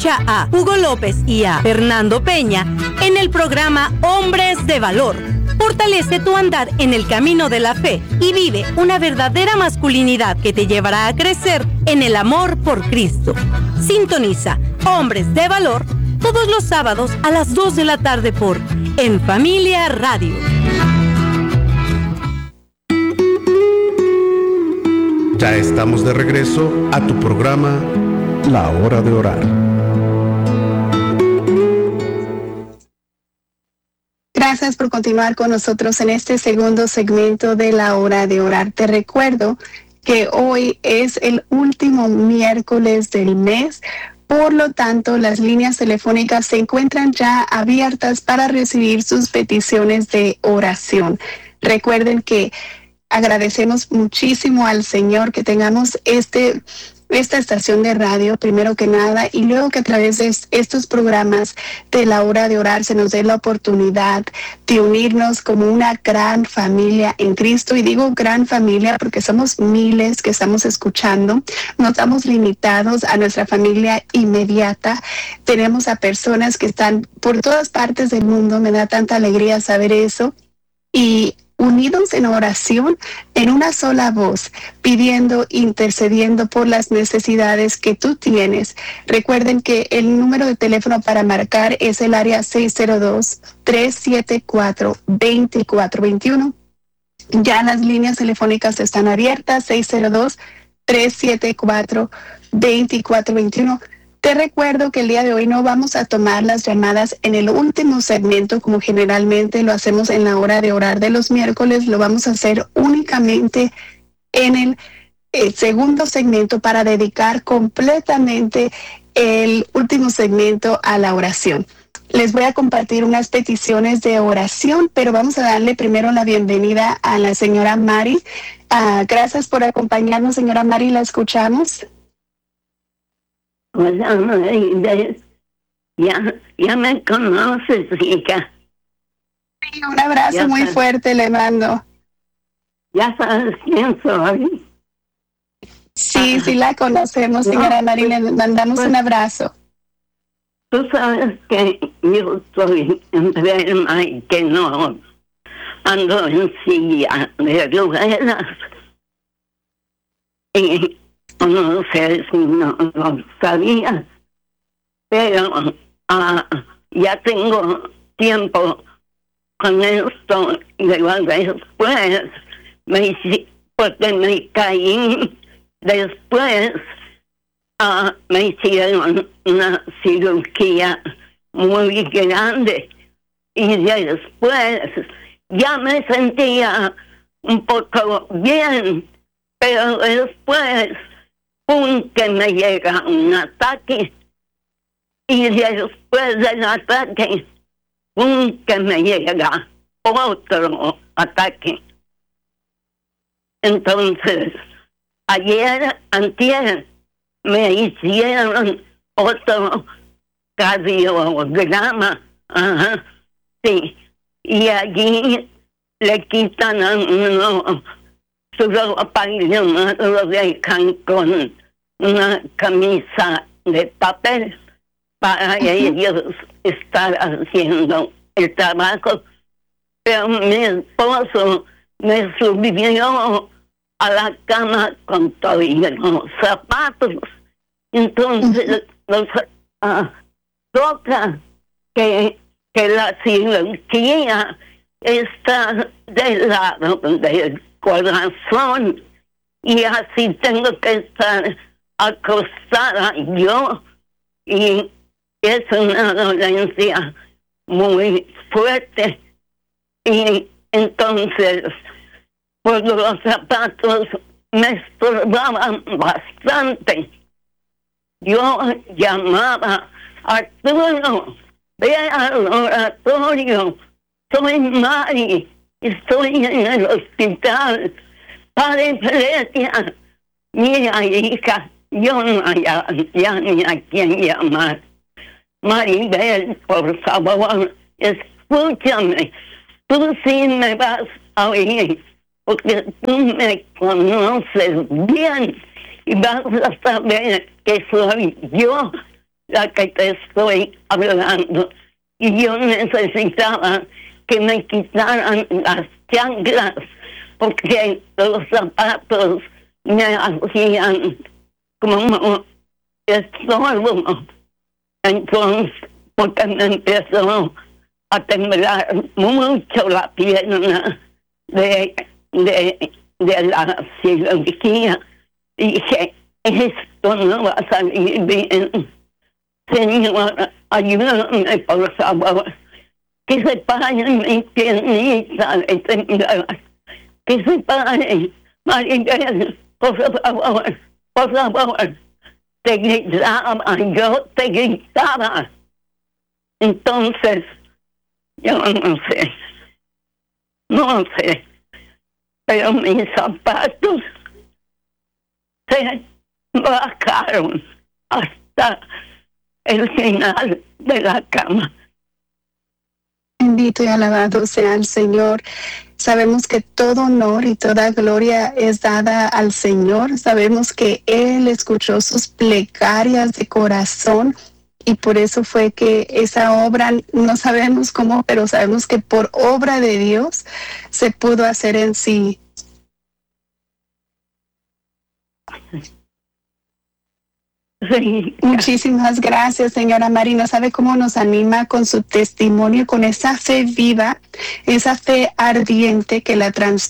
Escucha a Hugo López y a Fernando Peña en el programa Hombres de Valor. Fortalece tu andar en el camino de la fe y vive una verdadera masculinidad que te llevará a crecer en el amor por Cristo. Sintoniza Hombres de Valor todos los sábados a las 2 de la tarde por En Familia Radio. Ya estamos de regreso a tu programa La Hora de Orar. Gracias por continuar con nosotros en este segundo segmento de La Hora de Orar. Te recuerdo que hoy es el último miércoles del mes. Por lo tanto, las líneas telefónicas se encuentran ya abiertas para recibir sus peticiones de oración. Recuerden que agradecemos muchísimo al Señor que tengamos esta estación de radio, primero que nada, y luego que a través de estos programas de La Hora de Orar se nos dé la oportunidad de unirnos como una gran familia en Cristo. Y digo gran familia porque somos miles que estamos escuchando. No estamos limitados a nuestra familia inmediata. Tenemos a personas que están por todas partes del mundo. Me da tanta alegría saber eso. Y unidos en oración, en una sola voz, pidiendo, intercediendo por las necesidades que tú tienes. Recuerden que el número de teléfono para marcar es el área 602-374-2421. Ya las líneas telefónicas están abiertas, 602-374-2421. Te recuerdo que el día de hoy no vamos a tomar las llamadas en el último segmento como generalmente lo hacemos en La Hora de Orar de los miércoles. Lo vamos a hacer únicamente en el segundo segmento para dedicar completamente el último segmento a la oración. Les voy a compartir unas peticiones de oración, pero vamos a darle primero la bienvenida a la señora Mari. Gracias por acompañarnos, señora Mari, la escuchamos. Hola, María. Ya me conoces, hija. Sí, un abrazo ya muy fuerte le mando. ¿Ya sabes quién soy? Sí, sí la conocemos, señora Mari, le mandamos un abrazo. Tú sabes que yo estoy enferma y que no ando en silla de ruedas. Y no sé si no lo sabía, pero ya tengo tiempo con esto. Y después porque me caí, después me hicieron una cirugía muy grande y después ya me sentía un poco bien, pero después que me llega un ataque y después del ataque que me llega otro ataque. Entonces antier me hicieron otro cardiograma, sí, y allí le quitan a uno su ropa y lo dejan con una camisa de papel para ellos estar haciendo el trabajo. Pero mi esposo me subió a la cama con todos los zapatos. Entonces toca que la cirugía está del lado del corazón y así tengo que estar acostada yo, y es una dolencia muy fuerte. Y entonces pues los zapatos me estorbaban bastante. Yo llamaba a Arturo, ve al oratorio, soy Mari, estoy en el hospital. Padre Flesia, mira, hija, yo no hay ya ni a quién llamar. Maribel, por favor, escúchame. Tú sí me vas a oír, porque tú me conoces bien y vas a saber que soy yo la que te estoy hablando. Y yo necesitaba que me quitaran las chanclas, porque los zapatos me hacían como estorbo. Entonces, porque me empezó a temblar mucho la pierna de la cirugía. Dije, esto no va a salir bien. Señor, ayúdame, por favor. Que se paren mis piernitas de temblar. Que se paren. Maribel, por favor. Te gritaba, yo te gritaba. Entonces, yo no sé, pero mis zapatos se bajaron hasta el final de la cama. Bendito y alabado sea el Señor. Sabemos que todo honor y toda gloria es dada al Señor. Sabemos que Él escuchó sus plegarias de corazón y por eso fue que esa obra, no sabemos cómo, pero sabemos que por obra de Dios se pudo hacer en sí. Sí. Muchísimas gracias, señora Mari. No sabe cómo nos anima con su testimonio, con esa fe viva, esa fe ardiente que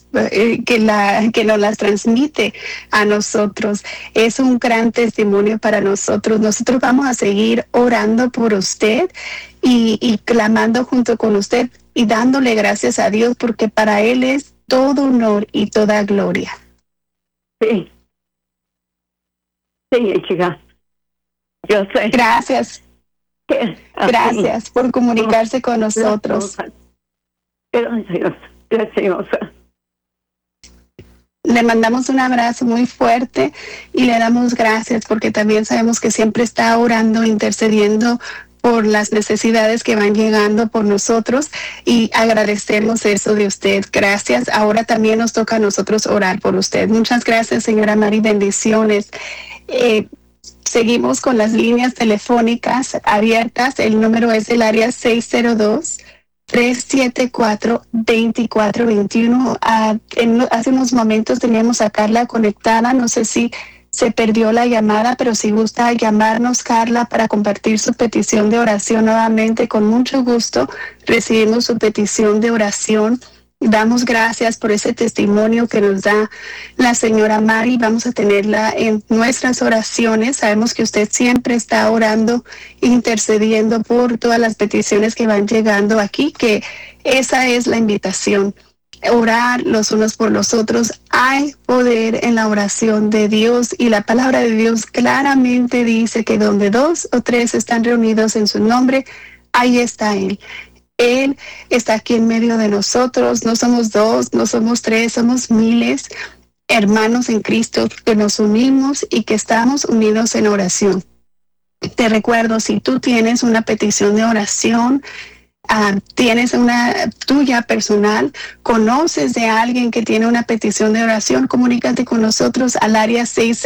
nos las transmite a nosotros. Es un gran testimonio para nosotros. Nosotros vamos a seguir orando por usted y clamando junto con usted y dándole gracias a Dios, porque para Él es todo honor y toda gloria. Sí, chica. Yo sé. Gracias. Gracias por comunicarse con nosotros. Graciosa. Le mandamos un abrazo muy fuerte y le damos gracias porque también sabemos que siempre está orando, intercediendo por las necesidades que van llegando por nosotros y agradecemos eso de usted. Gracias. Ahora también nos toca a nosotros orar por usted. Muchas gracias, señora Mari. Bendiciones. Seguimos con las líneas telefónicas abiertas. El número es el área 602-374-2421. Hace unos momentos teníamos a Carla conectada. No sé si se perdió la llamada, pero si gusta llamarnos, Carla, para compartir su petición de oración nuevamente, con mucho gusto recibimos su petición de oración. Damos gracias por ese testimonio que nos da la señora Mari. Vamos a tenerla en nuestras oraciones. Sabemos que usted siempre está orando, intercediendo por todas las peticiones que van llegando aquí, que esa es la invitación. Orar los unos por los otros. Hay poder en la oración de Dios y la palabra de Dios claramente dice que donde 2 o 3 están reunidos en su nombre, ahí está Él. Él está aquí en medio de nosotros. No somos 2, no somos 3, somos miles hermanos en Cristo que nos unimos y que estamos unidos en oración. Te recuerdo, si tú tienes una petición de oración, tienes una tuya personal, conoces de alguien que tiene una petición de oración, comunícate con nosotros al área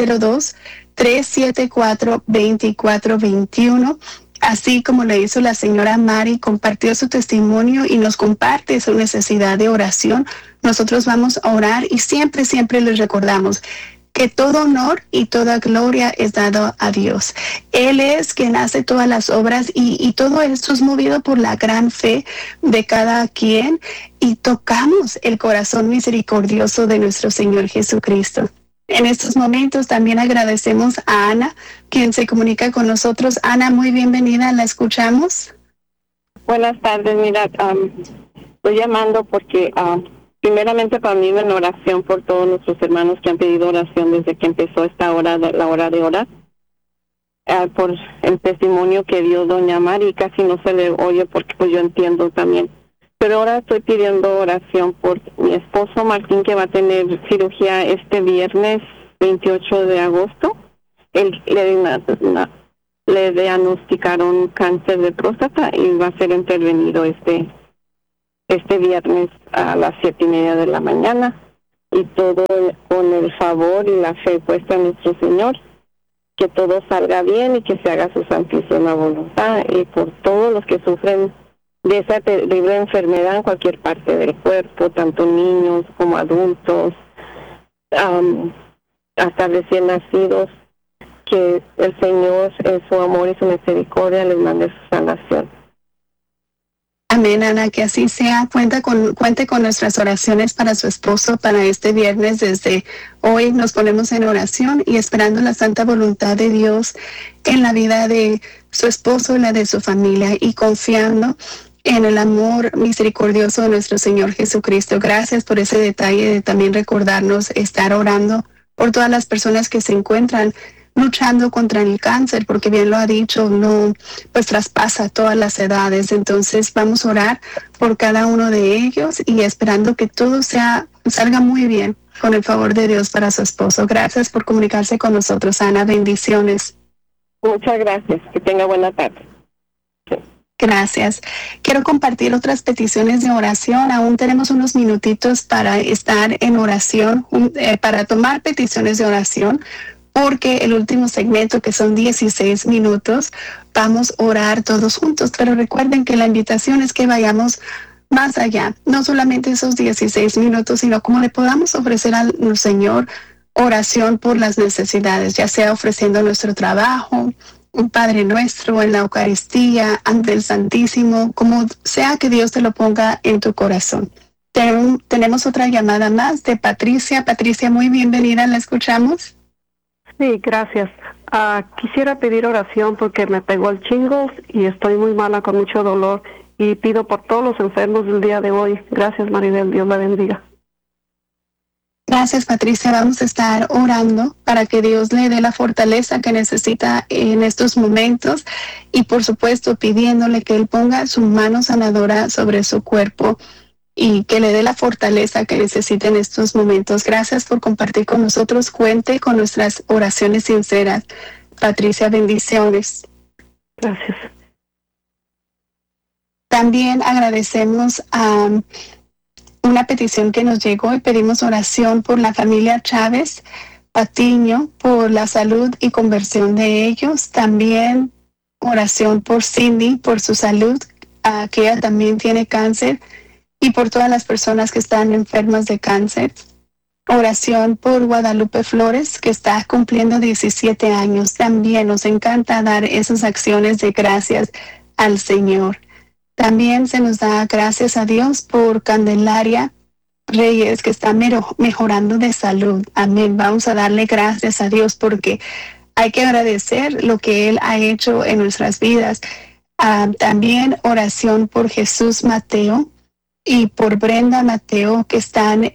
602-374-2421. Así como le hizo la señora Mari, compartió su testimonio y nos comparte su necesidad de oración. Nosotros vamos a orar y siempre les recordamos que todo honor y toda gloria es dado a Dios. Él es quien hace todas las obras y todo esto es movido por la gran fe de cada quien y tocamos el corazón misericordioso de nuestro Señor Jesucristo. En estos momentos también agradecemos a Ana, quien se comunica con nosotros. Ana, muy bienvenida, la escuchamos. Buenas tardes, mira, estoy llamando porque primeramente para mí en oración por todos nuestros hermanos que han pedido oración desde que empezó esta hora, la hora de orar, por el testimonio que dio doña Mari, casi no se le oye porque pues yo entiendo también. Pero ahora estoy pidiendo oración por mi esposo Martín, que va a tener cirugía este viernes 28 de agosto. Él le diagnosticaron cáncer de próstata y va a ser intervenido este viernes a las 7:30 de la mañana. Y todo con el favor y la fe puesta en nuestro Señor, que todo salga bien y que se haga su santísima voluntad, y por todos los que sufren de esa terrible enfermedad en cualquier parte del cuerpo, tanto niños como adultos, hasta recién nacidos, que el Señor en su amor y su misericordia les mande su salvación. Amén, Ana, que así sea. Cuente con nuestras oraciones para su esposo para este viernes. Desde hoy nos ponemos en oración y esperando la santa voluntad de Dios en la vida de su esposo y la de su familia, y confiando en el amor misericordioso de nuestro Señor Jesucristo. Gracias por ese detalle de también recordarnos estar orando por todas las personas que se encuentran luchando contra el cáncer, porque bien lo ha dicho, no, pues traspasa todas las edades. Entonces vamos a orar por cada uno de ellos y esperando que todo salga muy bien con el favor de Dios para su esposo. Gracias por comunicarse con nosotros, Ana. Bendiciones. Muchas gracias. Que tenga buena tarde. Gracias. Quiero compartir otras peticiones de oración. Aún tenemos unos minutitos para estar en oración, para tomar peticiones de oración, porque el último segmento, que son 16 minutos, vamos a orar todos juntos. Pero recuerden que la invitación es que vayamos más allá, no solamente esos 16 minutos, sino como le podamos ofrecer al Señor oración por las necesidades, ya sea ofreciendo nuestro trabajo, un Padre Nuestro en la Eucaristía, ante el Santísimo, como sea que Dios te lo ponga en tu corazón. Tenemos otra llamada más de Patricia. Patricia, muy bienvenida, ¿la escuchamos? Sí, gracias. Quisiera pedir oración porque me pegó el shingles y estoy muy mala, con mucho dolor, y pido por todos los enfermos del día de hoy. Gracias, Maribel, Dios la bendiga. Gracias, Patricia. Vamos a estar orando para que Dios le dé la fortaleza que necesita en estos momentos, y por supuesto pidiéndole que Él ponga su mano sanadora sobre su cuerpo y que le dé la fortaleza que necesita en estos momentos. Gracias por compartir con nosotros. Cuente con nuestras oraciones sinceras. Patricia, bendiciones. Gracias. También agradecemos a una petición que nos llegó y pedimos oración por la familia Chávez Patiño, por la salud y conversión de ellos. También oración por Cindy, por su salud, que ella también tiene cáncer, y por todas las personas que están enfermas de cáncer. Oración por Guadalupe Flores, que está cumpliendo 17 años. También nos encanta dar esas acciones de gracias al Señor. También se nos da gracias a Dios por Candelaria Reyes, que está mejorando de salud. Amén. Vamos a darle gracias a Dios porque hay que agradecer lo que Él ha hecho en nuestras vidas. También oración por Jesús Mateo y por Brenda Mateo, que están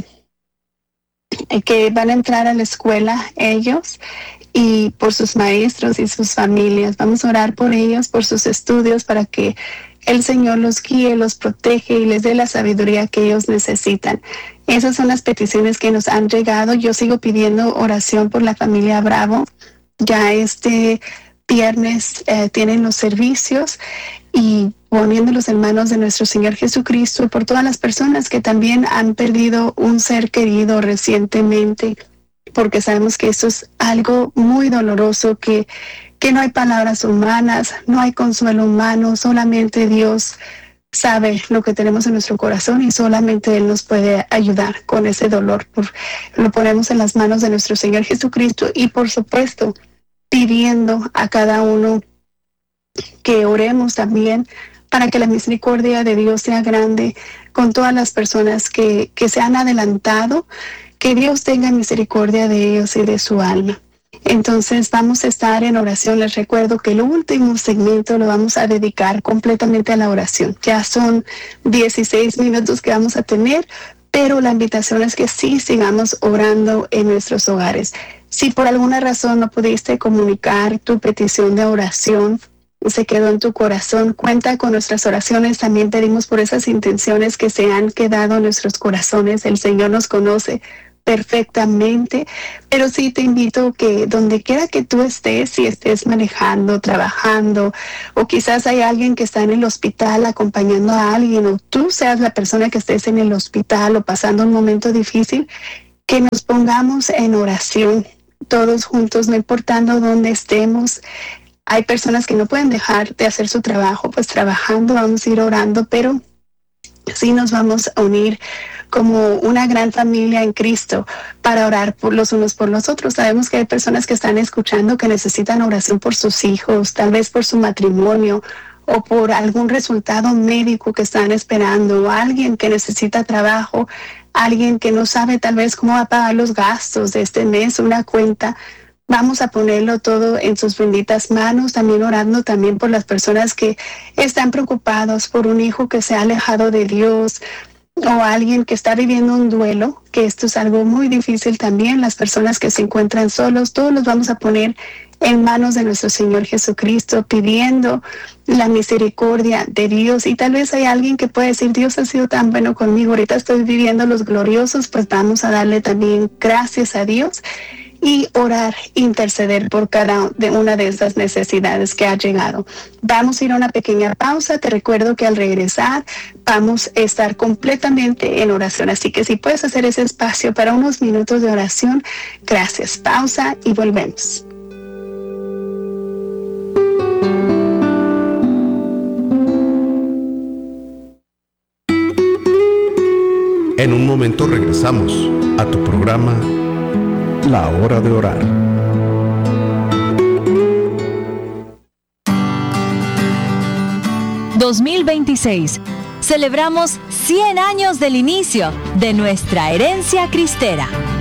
que van a entrar a la escuela ellos, y por sus maestros y sus familias. Vamos a orar por ellos, por sus estudios, para que el Señor los guíe, los protege y les dé la sabiduría que ellos necesitan. Esas son las peticiones que nos han llegado. Yo sigo pidiendo oración por la familia Bravo. Ya este viernes tienen los servicios, y poniéndolos en manos de nuestro Señor Jesucristo, y por todas las personas que también han perdido un ser querido recientemente, porque sabemos que eso es algo muy doloroso, que no hay palabras humanas, no hay consuelo humano, solamente Dios sabe lo que tenemos en nuestro corazón, y solamente Él nos puede ayudar con ese dolor. Lo ponemos en las manos de nuestro Señor Jesucristo, y por supuesto pidiendo a cada uno que oremos también para que la misericordia de Dios sea grande con todas las personas que se han adelantado, que Dios tenga misericordia de ellos y de su alma. Entonces vamos a estar en oración. Les recuerdo que el último segmento lo vamos a dedicar completamente a la oración. Ya son 16 minutos que vamos a tener, pero la invitación es que sí sigamos orando en nuestros hogares. Si por alguna razón no pudiste comunicar tu petición de oración, se quedó en tu corazón, cuenta con nuestras oraciones. También pedimos por esas intenciones que se han quedado en nuestros corazones. El Señor nos conoce perfectamente, pero sí te invito que donde quiera que tú estés, si estés manejando, trabajando, o quizás hay alguien que está en el hospital acompañando a alguien, o tú seas la persona que estés en el hospital o pasando un momento difícil, que nos pongamos en oración todos juntos, no importando dónde estemos. Hay personas que no pueden dejar de hacer su trabajo, pues trabajando, vamos a ir orando, pero sí nos vamos a unir como una gran familia en Cristo para orar por los unos por los otros. Sabemos que hay personas que están escuchando que necesitan oración por sus hijos, tal vez por su matrimonio o por algún resultado médico que están esperando, o alguien que necesita trabajo, alguien que no sabe tal vez cómo va a pagar los gastos de este mes, una cuenta. Vamos a ponerlo todo en sus benditas manos, también orando también por las personas que están preocupados por un hijo que se ha alejado de Dios, o alguien que está viviendo un duelo, que esto es algo muy difícil también. Las personas que se encuentran solos, todos los vamos a poner en manos de nuestro Señor Jesucristo, pidiendo la misericordia de Dios. Y tal vez hay alguien que puede decir: Dios ha sido tan bueno conmigo, ahorita estoy viviendo los gloriosos. Pues vamos a darle también gracias a Dios y orar, interceder por cada una de estas necesidades que ha llegado. Vamos a ir a una pequeña pausa. Te recuerdo que al regresar vamos a estar completamente en oración. Así que si puedes hacer ese espacio para unos minutos de oración, gracias. Pausa y volvemos. En un momento regresamos a tu programa La Hora de Orar. ...2026... celebramos 100 años del inicio de nuestra herencia cristera.